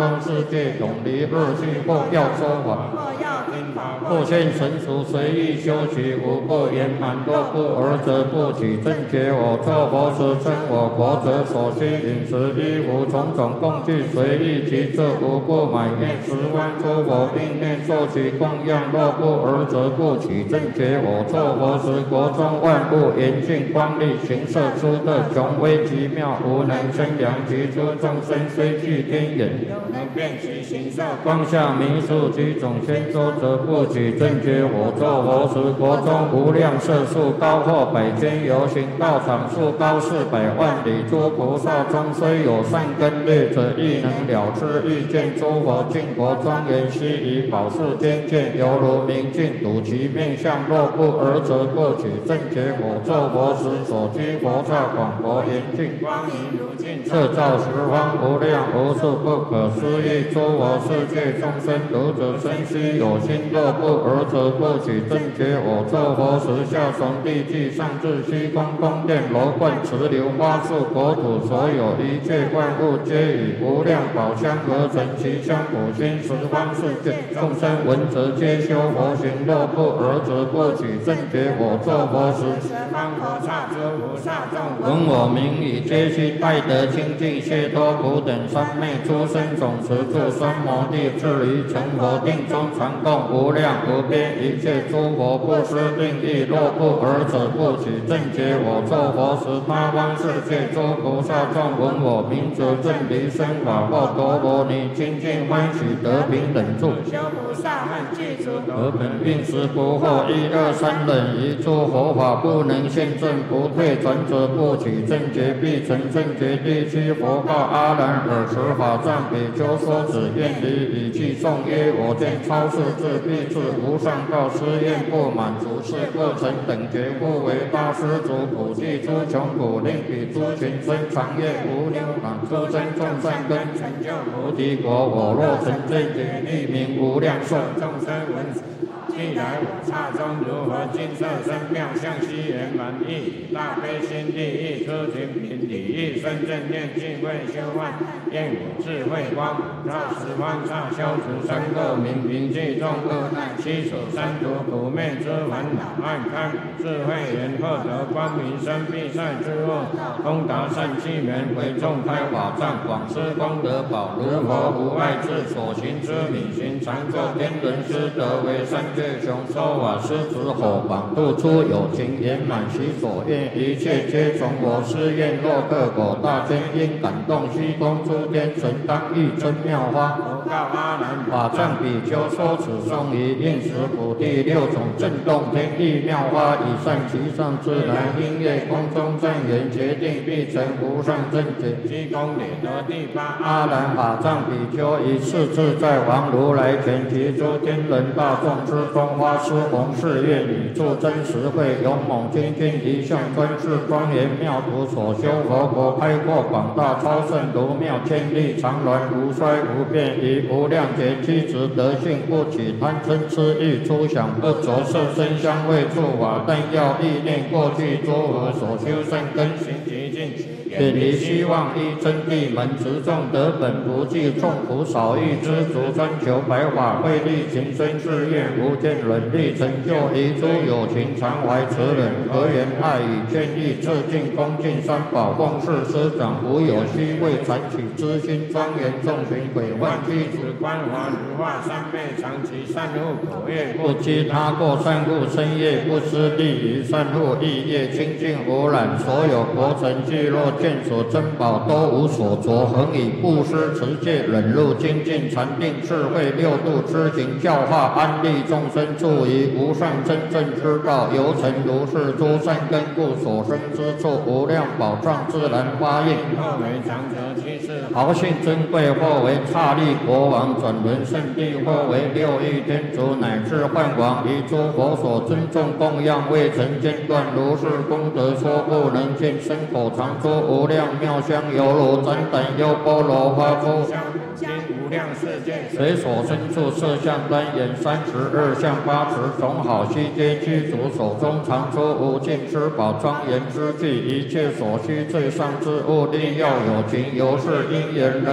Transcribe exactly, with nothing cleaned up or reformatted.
空世界，永离恶趣或要说法， 或要听法， 或现成熟，随意修习，无不圆满，若不尔则不起正觉。我作佛时，称我国者所需饮食、衣服、种种供具，随意其质，无不满愿十方诸佛并念受其供养。若不尔则不起正觉。我作佛时，国中万物严净光丽，形色出的雄威极妙，无能生量。其诸众生虽具天眼， 有能辨其形色， 光下明数几种仙周，则不起正觉。我作佛时，国中无量色数，高或百千游行道场，数高四百万里。诸菩萨中虽有善根劣者，亦能了知欲见诸佛净国庄严悉以宝树坚见，犹如明镜睹其面相。若不尔则不起正觉。我作佛时，所居佛刹广博严净， 光明如镜， 摄照十方无量无数不可思议诸佛世界众生，如者生须有心。若不尔则不起正觉。我作佛时，下从地际，上至虚空宫殿楼观池流花树国土，所有一切万物，皆以无量宝香而成。其香普熏十方世界众生闻则皆修佛行。若不尔则不起正觉。我作佛时， 十方佛刹诸菩萨众闻我名语，皆悉拜得清净。谢脱苦等三昧诸生种持住三摩地，至于成佛定中，传供无量无边一切诸佛不思定义。若不尔则不起正觉。我作佛时，他方世界诸菩萨众闻我名则正离生法或陀罗尼，清净欢喜得平等住。 修菩萨恨具足， 而本并时不惑，一二三忍，一诸佛法不能现证，不退转者不起正觉，必成正觉。第七佛告阿难：尔时法藏比丘说子愿离语气颂曰：我见超世智必至无上道，施愿不满足，是不成等觉。故为大施主普济诸穷苦，令彼诸群生长业无牛满，诸生众善根成就菩提国。我若成正觉，立名无量寿。 众生闻既来我刹中，如何金色身妙相悉圆满意，大悲心地意出群品体意，深正念净慧修万，愿我智慧光普照十方刹，消除三垢明明具众恶难，七所三毒苦灭之烦恼，暗开智慧眼，获得光明生必赛之恶，通达善气门，为众开法藏，广施功德宝，如佛无碍智，所行之理行常作天人师德，为三界雄说法师子火榜，度出有情圆满其所愿，一切皆从我施愿。若各果大天因感动虚空诸天神，当欲真妙花。佛告阿难：法藏比丘说此颂于应时普第六种震动天地妙花，以善其上自然音乐空中正言，决定必成无上正觉。七公里得第八阿难法藏比丘，以次自在王如来前，及诸天人大众之中，花施弘誓愿，以助真实慧，勇猛精进，一向专制庄严妙土，所修佛国开阔广大，超胜如妙千里，常鸾无衰无变，以无量劫机直德性，不起贪嗔痴欲，出想不着色身香味触法，但要意念过去诸佛所修善根行极尽，远离希望依真谛门，持众得本不计，众苦少欲知足，专求白法慧力，情深志愿无间忍力，成就一诸有情，常怀慈忍，和言爱语劝义，致敬恭敬三宝，奉事师长，无有虚伪残取之心，庄严众群毁患具足，观华如化三昧，长期善护口业，不积他过善护身业，不失利于善护意业，清净无染，所有国城聚落见所珍宝都无所着，恒以布施持戒忍辱精进禅定智慧六度之行，教化安利众生，助于无上真正之道，由成如是诸善根故，所生之处无量宝藏自然发应。后为长者七世豪姓珍贵，或为刹利国王转轮圣地，或为六欲天竺，乃至梵王，以诸佛所尊重供养，未曾间断。如是功德说不能尽，身口常说无量妙香，犹如展胆优波罗花出经无量世界，随所身处色相端严，三十二相八十种好悉皆具足，手中常出无尽之宝，庄严之具，一切所需最上之物，力要有情，由是因缘人